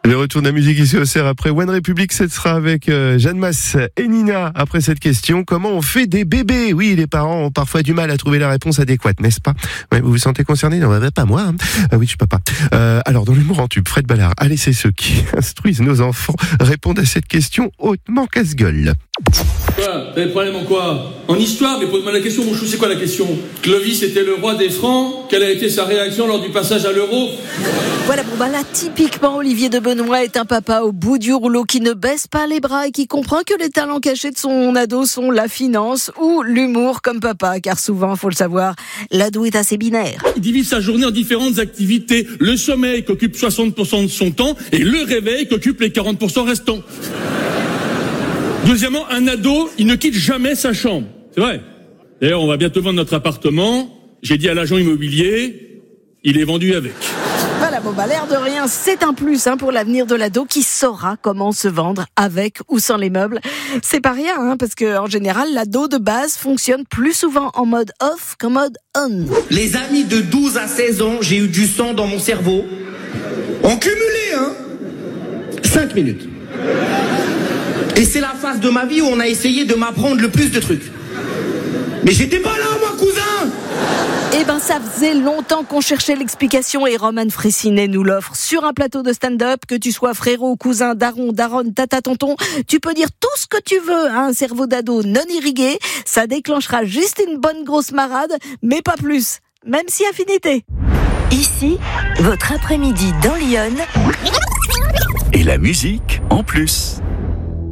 Le retour de la musique ici au CER après One Republic, ce sera avec Jeanne Masse et Nina. Après cette question, comment on fait des bébés? Oui, les parents ont parfois du mal à trouver la réponse adéquate, n'est-ce pas? Ouais, vous vous sentez concerné? Non, pas moi. Hein. Oui, je suis papa. Alors, dans l'humour en tube, Fred Ballard a laissé ceux qui instruisent nos enfants répondre à cette question hautement casse-gueule. Quoi? T'as des problèmes en quoi? En histoire, mais pose-moi la question, mon chou, c'est quoi la question? Clovis était le roi des Francs, quelle a été sa réaction lors du passage à l'euro? Voilà, là, typiquement, Olivier de Benoît est un papa au bout du rouleau qui ne baisse pas les bras et qui comprend que les talents cachés de son ado sont la finance ou l'humour comme papa, car souvent, faut le savoir, l'ado est assez binaire. Il divise sa journée en différentes activités. Le sommeil qui occupe 60% de son temps et le réveil qui occupe les 40% restants. Deuxièmement, un ado, il ne quitte jamais sa chambre. C'est vrai. D'ailleurs, on va bientôt vendre notre appartement. J'ai dit à l'agent immobilier, il est vendu avec. Voilà, l'air de rien, c'est un plus pour l'avenir de l'ado qui saura comment se vendre avec ou sans les meubles. C'est pas rien, parce que en général, l'ado de base fonctionne plus souvent en mode off qu'en mode on. Les amis de 12 à 16 ans, j'ai eu du sang dans mon cerveau. En cumulé, 5 minutes. Et c'est la phase de ma vie où on a essayé de m'apprendre le plus de trucs. Mais j'étais pas là, moi, cousin! Ça faisait longtemps qu'on cherchait l'explication et Roman Fressinet nous l'offre sur un plateau de stand-up. Que tu sois frérot, cousin, daron, daronne, tata, tonton, tu peux dire tout ce que tu veux à un cerveau d'ado non irrigué. Ça déclenchera juste une bonne grosse marade, mais pas plus. Même si affinité. Ici, votre après-midi dans Lyon. Et la musique en plus.